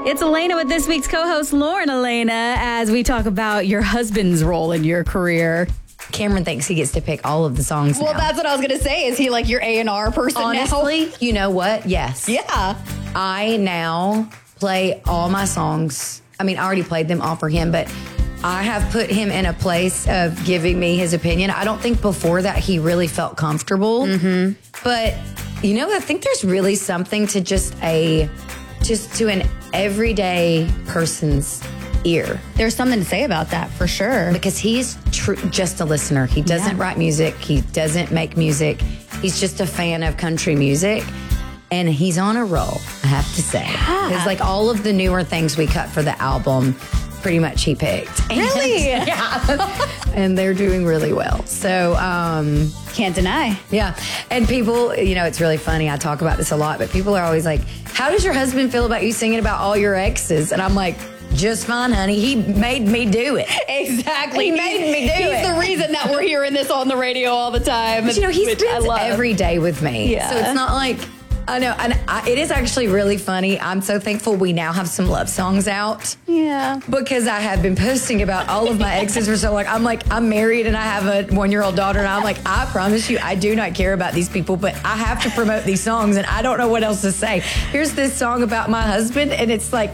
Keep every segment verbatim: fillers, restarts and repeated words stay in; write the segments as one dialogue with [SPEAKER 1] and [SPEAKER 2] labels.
[SPEAKER 1] It's Elena with this week's co-host, Lauren Elena, as we talk about your husband's role in your career.
[SPEAKER 2] Cameron thinks he gets to pick all of the songs
[SPEAKER 3] Well,
[SPEAKER 2] now.
[SPEAKER 3] that's what I was going to say. Is he like your A and R person
[SPEAKER 2] Honestly,
[SPEAKER 3] now?
[SPEAKER 2] you know what? Yes.
[SPEAKER 3] Yeah.
[SPEAKER 2] I now play all my songs. I mean, I already played them all for him, but I have put him in a place of giving me his opinion. I don't think before that he really felt comfortable. Mm-hmm. But, you know, I think there's really something to just a, just to an everyday person's ear.
[SPEAKER 3] There's something to say about that for sure.
[SPEAKER 2] Because he's tr- just a listener. He doesn't
[SPEAKER 3] Yeah.
[SPEAKER 2] write music. He doesn't make music. He's just a fan of country music. And he's on a roll, I have to say.
[SPEAKER 3] Yeah.
[SPEAKER 2] It's like all of the newer things we cut for the album, pretty much he picked.
[SPEAKER 3] Really?
[SPEAKER 2] And, yeah. And they're doing really well. So, um,
[SPEAKER 3] Can't deny.
[SPEAKER 2] yeah. And people, you know, it's really funny. I talk about this a lot, but people are always like, how does your husband feel about you singing about all your exes? And I'm like, just fine, honey. He made me do it.
[SPEAKER 3] Exactly.
[SPEAKER 2] He made me do
[SPEAKER 3] He's
[SPEAKER 2] it.
[SPEAKER 3] the reason that we're hearing this on the radio all the time.
[SPEAKER 2] But you know, he
[SPEAKER 3] which I
[SPEAKER 2] spends
[SPEAKER 3] love.
[SPEAKER 2] every day with me.
[SPEAKER 3] Yeah.
[SPEAKER 2] So it's not like, I know, and I, it is actually really funny. I'm so thankful we now have some love songs out.
[SPEAKER 3] Yeah.
[SPEAKER 2] Because I have been posting about all of my exes for so long. I'm like, I'm married and I have a one-year-old daughter, and I'm like, I promise you, I do not care about these people, but I have to promote these songs, and I don't know what else to say. Here's this song about my husband, and it's like,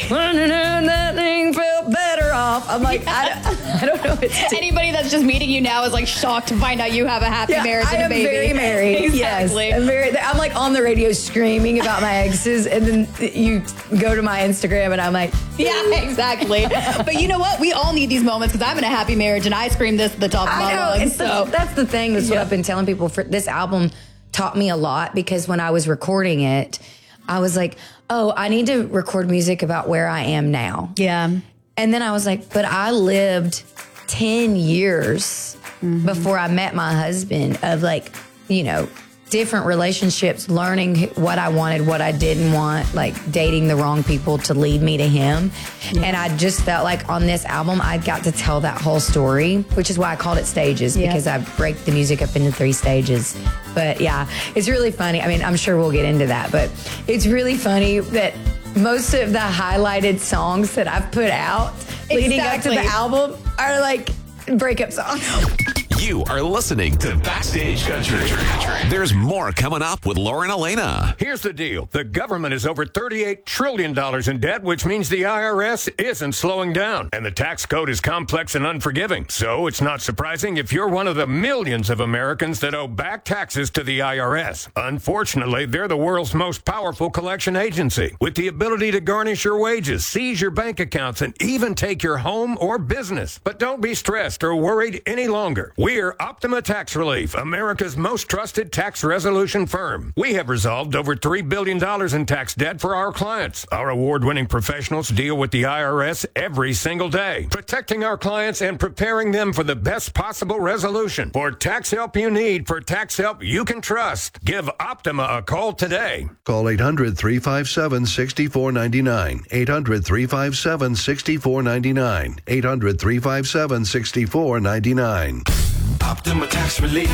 [SPEAKER 2] that thing felt better off. I'm like, I don't, I don't know what to do.
[SPEAKER 3] Anybody that's just meeting you now is like shocked to find out you have a happy marriage
[SPEAKER 2] I
[SPEAKER 3] and a
[SPEAKER 2] am
[SPEAKER 3] baby.
[SPEAKER 2] very married.
[SPEAKER 3] Exactly.
[SPEAKER 2] Yes, I'm very. I'm like on the radio screaming about my exes, and then you go to my Instagram, and I'm like,
[SPEAKER 3] Yeah, exactly. But you know what? We all need these moments because I'm in a happy marriage and I scream this at the top of my
[SPEAKER 2] I know.
[SPEAKER 3] lungs.
[SPEAKER 2] It's
[SPEAKER 3] So
[SPEAKER 2] the, that's the thing. That's what
[SPEAKER 3] Yeah.
[SPEAKER 2] I've been telling people. For this album, taught me a lot because when I was recording it, I was like, oh, I need to record music about where I am now.
[SPEAKER 3] yeah.
[SPEAKER 2] And then I was like, but I lived ten years
[SPEAKER 3] Mm-hmm.
[SPEAKER 2] before I met my husband of like, you know, different relationships, learning what I wanted, what I didn't want, like dating the wrong people to lead me to him. Yeah. And I just felt like on this album, I got to tell that whole story, which is why I called it Stages,
[SPEAKER 3] Yeah.
[SPEAKER 2] because I break the music up into three stages. But yeah, it's really funny. I mean, I'm sure we'll get into that, but it's really funny that most of the highlighted songs that I've put out leading up to
[SPEAKER 3] Exactly.
[SPEAKER 2] the album are like breakup songs.
[SPEAKER 4] You are listening to Backstage Country. There's more coming up with Lauren Elena.
[SPEAKER 5] Here's the deal. The government is over thirty-eight trillion dollars in debt, which means the I R S isn't slowing down. And the tax code is complex and unforgiving. So it's not surprising if you're one of the millions of Americans that owe back taxes to the I R S. Unfortunately, they're the world's most powerful collection agency, with the ability to garnish your wages, seize your bank accounts, and even take your home or business. But don't be stressed or worried any longer. We're Optima Tax Relief, America's most trusted tax resolution firm. We have resolved over three billion dollars in tax debt for our clients. Our award-winning professionals deal with the I R S every single day, protecting our clients and preparing them for the best possible resolution. For tax help you need, for tax help you can trust, give Optima a call today.
[SPEAKER 6] Call eight hundred, three five seven, six four nine nine. eight hundred, three five seven, six four nine nine. eight hundred, three five seven, six four nine nine.
[SPEAKER 4] Optima Tax Relief.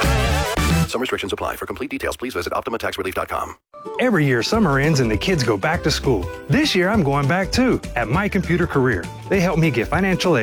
[SPEAKER 6] Some restrictions apply. For complete details, please visit optima tax relief dot com.
[SPEAKER 7] Every year, summer ends and the kids go back to school. This year, I'm going back too at My Computer Career. They help me get financial aid